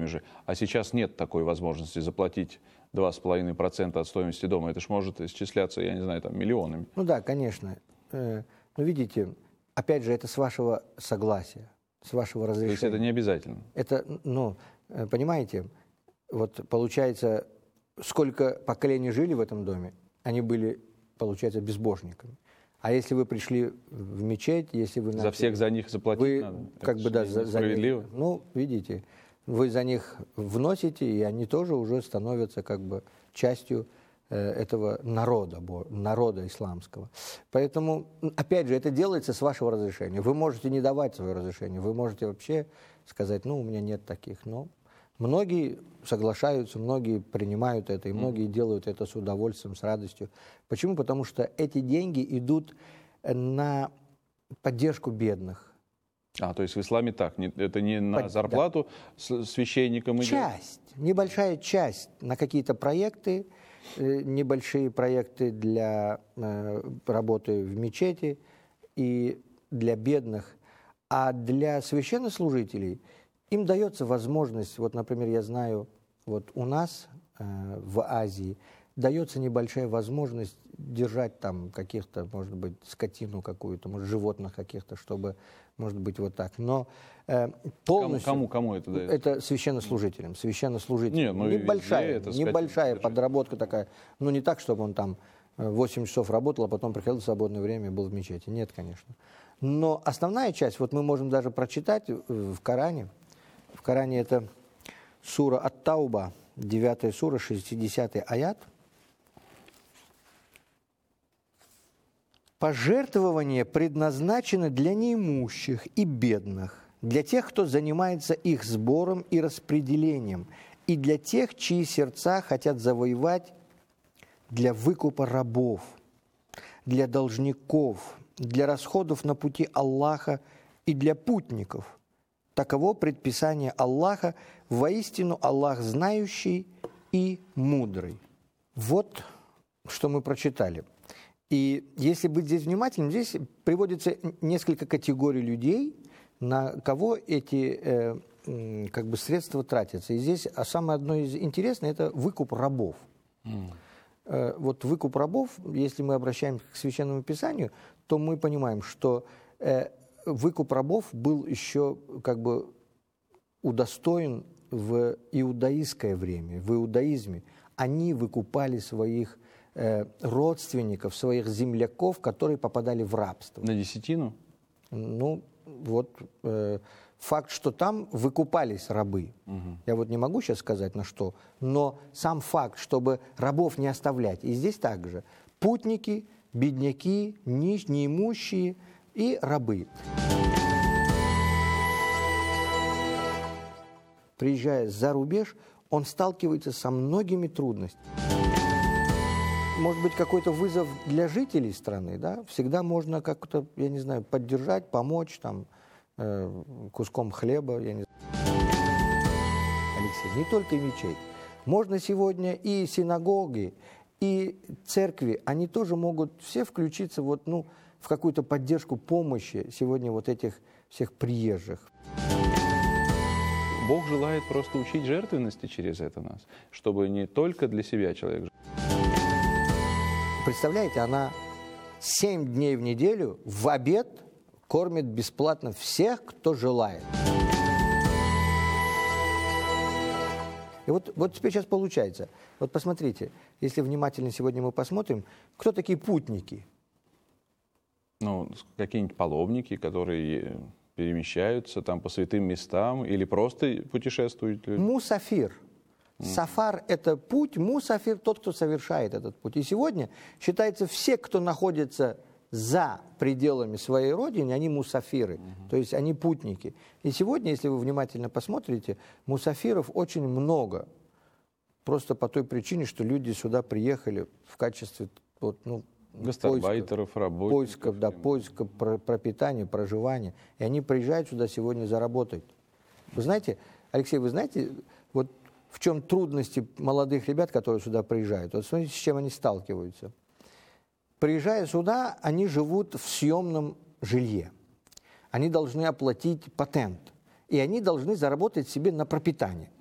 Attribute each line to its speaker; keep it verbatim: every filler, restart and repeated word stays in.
Speaker 1: деньгами же. А сейчас нет такой возможности заплатить два с половиной процента от стоимости дома. Это ж может исчисляться, я не знаю, там, миллионами.
Speaker 2: Ну да, конечно. Но видите, опять же, это с вашего согласия, с вашего разрешения.
Speaker 1: То есть это не обязательно?
Speaker 2: Это, ну, понимаете, вот получается, сколько поколений жили в этом доме, они были, получается, безбожниками. А если вы пришли в мечеть, если вы...
Speaker 1: За всех за них заплатить
Speaker 2: вы,
Speaker 1: надо?
Speaker 2: Как
Speaker 1: это
Speaker 2: бы, да, за, за
Speaker 1: них,
Speaker 2: ну, видите, вы за них вносите, и они тоже уже становятся как бы частью э, этого народа, народа исламского. Поэтому, опять же, это делается с вашего разрешения. Вы можете не давать свое разрешение, вы можете вообще сказать, ну, у меня нет таких, но... Многие соглашаются, многие принимают это, и многие делают это с удовольствием, с радостью. Почему? Потому что эти деньги идут на поддержку бедных.
Speaker 1: А, то есть в исламе так, не, это не на
Speaker 2: Под,
Speaker 1: зарплату
Speaker 2: да.
Speaker 1: священникам идет?
Speaker 2: Часть, небольшая часть на какие-то проекты, небольшие проекты для э, работы в мечети и для бедных. А для священнослужителей им дается возможность, вот, например, я знаю, вот у нас э, в Азии дается небольшая возможность держать там каких-то, может быть, скотину какую-то, может, животных каких-то, чтобы, может быть, вот так. Но э, полностью...
Speaker 1: Кому, кому, кому это дается?
Speaker 2: Это священнослужителям. Священнослужителям.
Speaker 1: Нет, ну,
Speaker 2: небольшая,
Speaker 1: это
Speaker 2: небольшая подработка такая. Ну, не так, чтобы он там восемь часов работал, а потом приходил в свободное время и был в мечети. Нет, конечно. Но основная часть, вот мы можем даже прочитать в Коране. В Коране это сура Ат-Тауба, девятая сура, шестидесятый аят. Пожертвования предназначены для неимущих и бедных, для тех, кто занимается их сбором и распределением, и для тех, чьи сердца хотят завоевать для выкупа рабов, для должников, для расходов на пути Аллаха и для путников. Таково предписание Аллаха, воистину Аллах знающий и мудрый. Вот что мы прочитали. И если быть здесь внимательным, здесь приводится несколько категорий людей, на кого эти э, как бы средства тратятся. И здесь а самое одно из интересных – это выкуп рабов. Mm. Э, вот выкуп рабов, если мы обращаемся к Священному Писанию, то мы понимаем, что э, выкуп рабов был еще как бы удостоен в иудаистское время, в иудаизме. Они выкупали своих э, родственников, своих земляков, которые попадали в рабство.
Speaker 1: На десятину?
Speaker 2: Ну, вот э, факт, что там выкупались рабы. Угу. Я вот не могу сейчас сказать на что, но сам факт, чтобы рабов не оставлять. И здесь также путники, бедняки, нищ, неимущие и рабы. Приезжая за рубеж, он сталкивается со многими трудностями. Может быть, какой-то вызов для жителей страны, да? Всегда можно как-то, я не знаю, поддержать, помочь, там, э, куском хлеба, я не знаю. Алексей, не только и мечеть. Можно сегодня и синагоги, и церкви, они тоже могут все включиться вот, ну, в какую-то поддержку, помощи сегодня вот этих всех приезжих.
Speaker 1: Бог желает просто учить жертвенности через это нас, чтобы не только для себя человек жил.
Speaker 2: Представляете, она семь дней в неделю в обед кормит бесплатно всех, кто желает. И вот, вот теперь сейчас получается. Вот посмотрите, если внимательно сегодня мы посмотрим, кто такие путники?
Speaker 1: Ну, какие-нибудь паломники, которые перемещаются там по святым местам или просто путешествуют люди?
Speaker 2: Мусафир. Сафар – это путь, мусафир – тот, кто совершает этот путь. И сегодня считается, все, кто находится за пределами своей родины, они мусафиры, uh-huh. то есть они путники. И сегодня, если вы внимательно посмотрите, мусафиров очень много. Просто по той причине, что люди сюда приехали в качестве вот, ну,
Speaker 1: гастарбайтеров,
Speaker 2: поиска,
Speaker 1: работников.
Speaker 2: Поисков, да, поиска про, пропитания, проживания. И они приезжают сюда сегодня заработать. Вы знаете, Алексей, вы знаете, вот в чем трудности молодых ребят, которые сюда приезжают? Вот смотрите, с чем они сталкиваются. Приезжая сюда, они живут в съемном жилье. Они должны оплатить патент. И они должны заработать себе на пропитание.